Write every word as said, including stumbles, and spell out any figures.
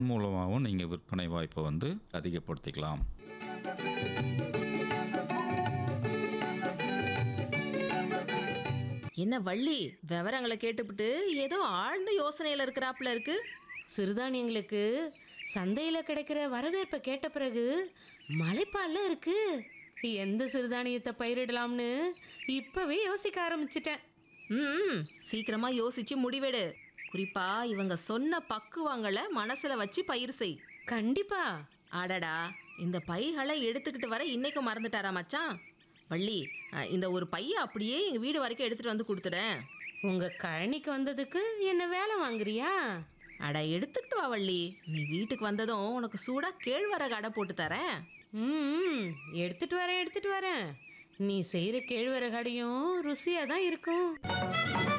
மூலமாகவும் நீங்கள் விற்பனை வாய்ப்பை வந்து அதிகப்படுத்திக்கலாம். என்ன வள்ளி, விவரங்களை கேட்டுப்புட்டு ஏதோ ஆழ்ந்த யோசனையில இருக்கிறாப்புல இருக்கு. சிறுதானியங்களுக்கு சந்தையில கிடைக்கிற வரவேற்பை கேட்ட பிறகு மலைப்பால்ல இருக்கு. எந்த சிறுதானியத்தை பயிரிடலாம்னு இப்பவே யோசிக்க ஆரம்பிச்சிட்டேன். ம் சீக்கிரமா யோசிச்சு முடிவெடு. குறிப்பா இவங்க சொன்ன பக்குவங்களை மனசுல வச்சு பயிர் செய். கண்டிப்பா. அடடா, இந்த பைகளை எடுத்துக்கிட்டு வர இன்னைக்கு மறந்துட்டாரா மச்சான்? வள்ளி, அஹ், இந்த ஒரு பைய அப்படியே எங்க வீடு வரைக்கும் எடுத்துட்டு வந்து கொடுத்துடேன். உங்க கழனிக்கு வந்ததுக்கு என்ன வேலை வாங்குறியா? அட எடுத்துக்கிட்டு வா வள்ளி. நீ வீட்டுக்கு வந்ததும் உனக்கு சூடா கேழ்வரகு அடை போட்டு தரேன். ம் எடுத்துட்டு வரேன் எடுத்துட்டு வரேன். நீ செய்யற கேழ்வரகு அடையும் ருசியா தான் இருக்கும்.